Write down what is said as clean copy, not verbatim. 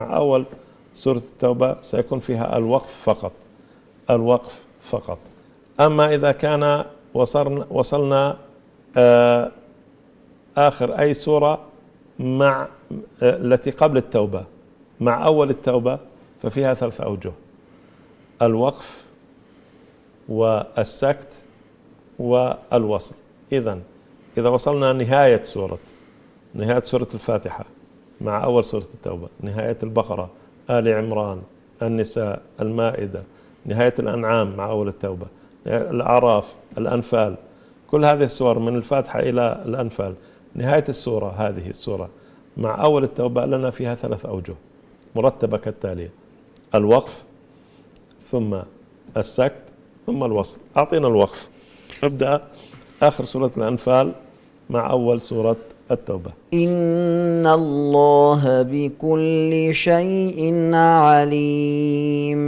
أول سورة التوبة سيكون فيها الوقف فقط، الوقف فقط. أما إذا كان وصلنا آخر أي سورة مع التي قبل التوبة مع أول التوبة ففيها 3 أوجه: الوقف والسكت والوصل. إذا وصلنا نهاية سورة الفاتحة مع أول سورة التوبة، نهاية البقرة، آل عمران، النساء، المائدة، نهاية الأنعام مع أول التوبة، الأعراف، الأنفال، كل هذه السور من الفاتحة إلى الأنفال، نهاية السورة هذه السورة مع أول التوبة لنا فيها 3 أوجه مرتبة كالتالية: الوقف، ثم السكت، ثم الوصل. أعطينا الوقف. ابدأ آخر سورة الأنفال مع أول سورة التوبة. إن الله بكل شيء عليم.